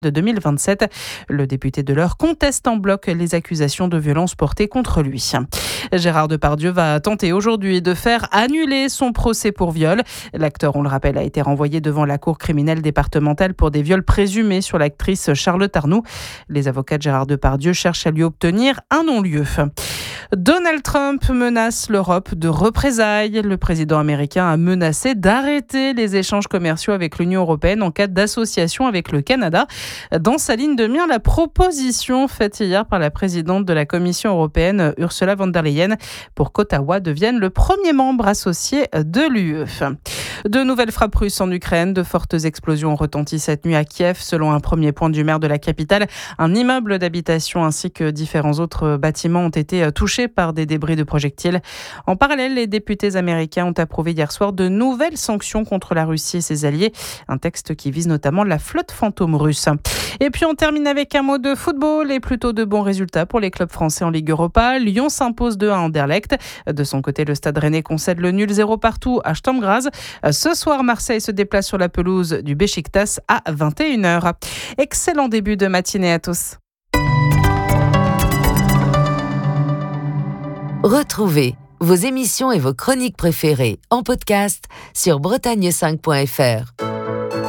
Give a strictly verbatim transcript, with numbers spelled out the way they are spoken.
de deux mille vingt-sept. Le député de l'Eure conteste en bloc les accusations de violence portées contre lui. Gérard Depardieu va tenter aujourd'hui de faire annuler son procès pour viol. L'acteur, on le rappelle, a été renvoyé devant la cour criminelle départementale pour des viols présumés sur l'actrice Charlotte Arnoult. Les avocats de Gérard Depardieu cherchent à lui obtenir un non-lieu. Donald Trump menace l'Europe de représailles. Le président américain a menacé d'arrêter les échanges commerciaux avec l'Union européenne en cas d'association avec le Canada. Dans sa ligne de mire, la proposition faite hier par la présidente de la Commission européenne, Ursula von der Leyen, pour qu'Ottawa devienne le premier membre associé de l'U E. De nouvelles frappes russes en Ukraine, de fortes explosions ont retenti cette nuit à Kiev. Selon un premier point du maire de la capitale, un immeuble d'habitation ainsi que différents autres bâtiments ont été touchés par des débris de projectiles. En parallèle, les députés américains ont approuvé hier soir de nouvelles sanctions contre la Russie et ses alliés. Un texte qui vise notamment la flotte fantôme russe. Et puis on termine avec un mot de football et plutôt de bons résultats pour les clubs français en Ligue Europa. Lyon s'impose deux à un à Anderlecht. De son côté, le Stade Rennais concède le nul zéro partout à Sturm Graz. Ce soir, Marseille se déplace sur la pelouse du Beşiktaş à vingt et une heures. Excellent début de matinée à tous. Retrouvez vos émissions et vos chroniques préférées en podcast sur bretagne cinq point f r.